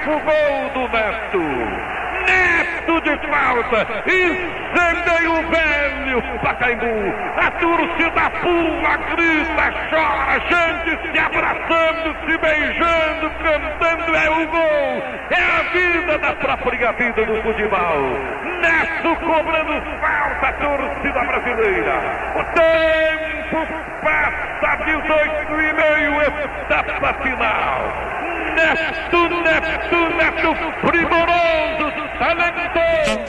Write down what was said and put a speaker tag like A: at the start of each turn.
A: o gol do Neto. Neto de falta, incendeia o velho Pacaembu. A torcida pula, grita, chora, gente se abraçando, se beijando, cantando, é o gol, é a vida da própria vida do futebol. Neto cobrando falta, a torcida brasileira. O tempo passa, 18,5, etapa final. Neto, primoroso, talentoso.